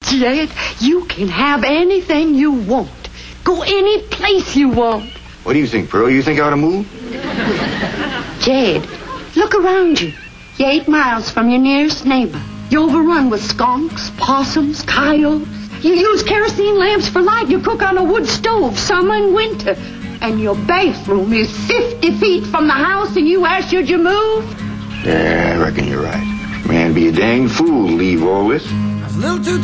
Jed, you can have anything you want. Go any place you want. What do you think, Pearl? You think I ought to move? Jed, look around you. You're 8 miles from your nearest neighbor. You're overrun with skunks, possums, coyotes. You use kerosene lamps for light. You cook on a wood stove, summer and winter. And your bathroom is 50 feet from the house, and you ask, should you move? Yeah, I reckon you're right. Man, be a dang fool to leave all this. I was a little too